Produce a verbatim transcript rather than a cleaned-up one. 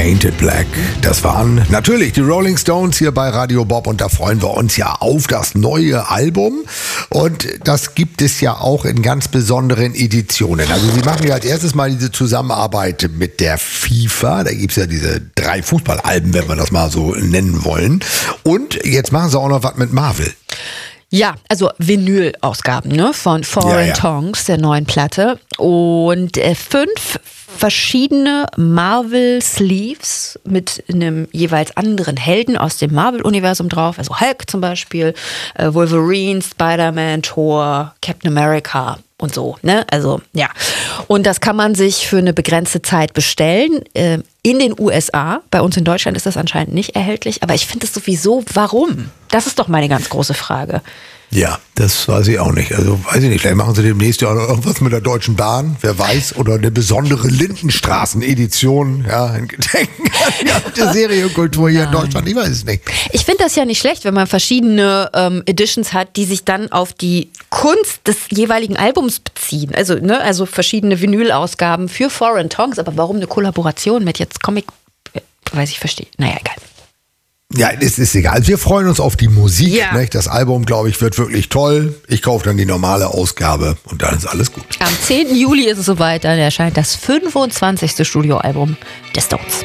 Painted Black. Das waren natürlich die Rolling Stones hier bei Radio Bob und da freuen wir uns ja auf das neue Album und das gibt es ja auch in ganz besonderen Editionen. Also sie machen ja als erstes mal diese Zusammenarbeit mit der FIFA, da gibt es ja diese drei Fußballalben, wenn wir das mal so nennen wollen, und jetzt machen sie auch noch was mit Marvel. Ja, also Vinyl-Ausgaben, ne, von Foreign ja, ja. Tongues, der neuen Platte. Und äh, fünf verschiedene Marvel-Sleeves mit einem jeweils anderen Helden aus dem Marvel-Universum drauf. Also Hulk zum Beispiel, äh, Wolverine, Spider-Man, Thor, Captain America und so, ne? Also, ja. Und das kann man sich für eine begrenzte Zeit bestellen. Äh, in den U S A. Bei uns in Deutschland ist das anscheinend nicht erhältlich. Aber ich finde es sowieso, warum? Das ist doch meine ganz große Frage. Ja, das weiß ich auch nicht. Also weiß ich nicht, vielleicht machen sie demnächst ja noch irgendwas mit der Deutschen Bahn, wer weiß, oder eine besondere Lindenstraßen-Edition, ja, in Gedenken an die alte Serienkultur hier in Deutschland, ich weiß es nicht. Ich finde das ja nicht schlecht, wenn man verschiedene ähm, Editions hat, die sich dann auf die Kunst des jeweiligen Albums beziehen. Also, ne, also verschiedene Vinyl-Ausgaben für Foreign Tongues, aber warum eine Kollaboration mit jetzt Comic, weiß ich, verstehe. Naja, egal. Ja, es ist egal. Wir freuen uns auf die Musik. Ja. Ne? Das Album, glaube ich, wird wirklich toll. Ich kaufe dann die normale Ausgabe und dann ist alles gut. Am zehnten Juli ist es soweit, dann erscheint das fünfundzwanzigste Studioalbum der Stones.